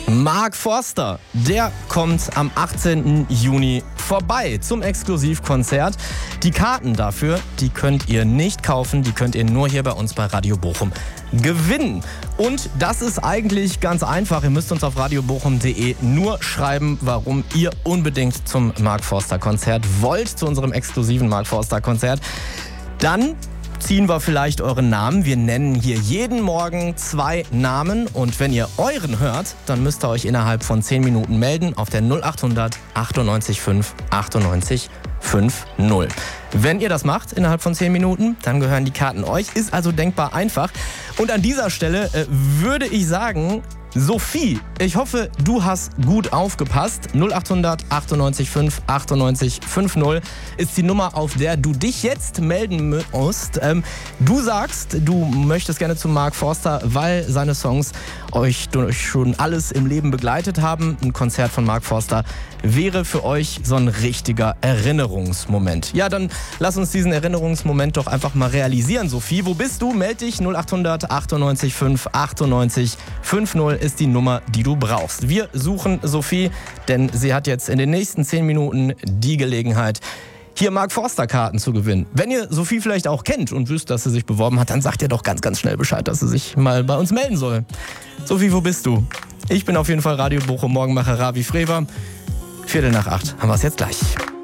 Mark Forster, der kommt am 18. Juni vorbei zum Exklusivkonzert. Die Karten dafür, die könnt ihr nicht kaufen, die könnt ihr nur hier bei uns bei Radio Bochum gewinnen. Und das ist eigentlich ganz einfach. Ihr müsst uns auf radiobochum.de nur schreiben, warum ihr unbedingt zum Mark Forster Konzert wollt, zu unserem exklusiven Mark Forster Konzert. Dann ziehen wir vielleicht euren Namen. Wir nennen hier jeden Morgen 2 Namen. Und wenn ihr euren hört, dann müsst ihr euch innerhalb von 10 Minuten melden auf der 0800 98 5 98 50. Wenn ihr das macht innerhalb von 10 Minuten, dann gehören die Karten euch. Ist also denkbar einfach. Und an dieser Stelle würde ich sagen, Sophie, ich hoffe, du hast gut aufgepasst. 0800 98 5 98 50 ist die Nummer, auf der du dich jetzt melden musst. Du sagst, du möchtest gerne zu Mark Forster, weil seine Songs euch durch schon alles im Leben begleitet haben. Ein Konzert von Mark Forster wäre für euch so ein richtiger Erinnerungsmoment. Ja, dann lass uns diesen Erinnerungsmoment doch einfach mal realisieren. Sophie, wo bist du? Meld dich. 0800 98 5 98 50 ist die Nummer, die du brauchst. Wir suchen Sophie, denn sie hat jetzt in den nächsten 10 Minuten die Gelegenheit, hier Mark Forster Karten zu gewinnen. Wenn ihr Sophie vielleicht auch kennt und wisst, dass sie sich beworben hat, dann sagt ihr doch ganz, ganz schnell Bescheid, dass sie sich mal bei uns melden soll. Sophie, wo bist du? Ich bin auf jeden Fall Radio Bochum Morgenmacher Ravi Frewer. 7:45 haben wir es jetzt gleich.